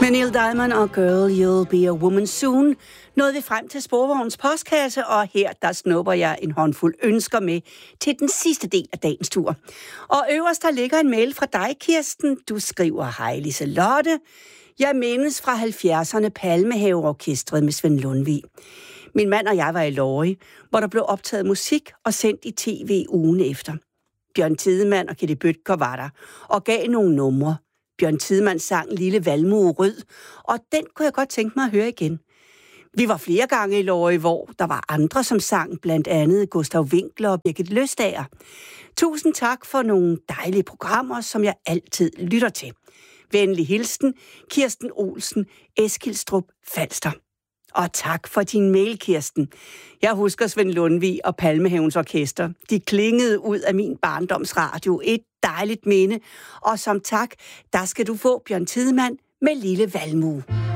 Med Neil Diamond og Girl, You'll Be a Woman Soon nåede vi frem til Sporvognens postkasse, og her der snupper jeg en håndfuld ønsker med til den sidste del af dagens tur. Og øverst der ligger en mail fra dig, Kirsten. Du skriver: Hej Liselotte. Jeg mindes fra 70'erne Palmehaveorkestret med Svend Lundvig. Min mand og jeg var i Lorry, hvor der blev optaget musik og sendt i tv ugen efter. Bjørn Tidemand og Kitty Bødker var der og gav nogle numre. Bjørn Tidemand sang Lille Valmue Rød, og den kunne jeg godt tænke mig at høre igen. Vi var flere gange i Lorry, hvor der var andre, som sang, blandt andet Gustav Winckler og Birgit Løstager. Tusind tak for nogle dejlige programmer, som jeg altid lytter til. Venlig hilsen, Kirsten Olsen, Eskilstrup, Falster. Og tak for din mail, Kirsten. Jeg husker Svend Lundvig og Palmehavens Orkester. De klingede ud af min barndomsradio. Et dejligt minde. Og som tak, der skal du få Bjørn Tidemand med Lille Valmue.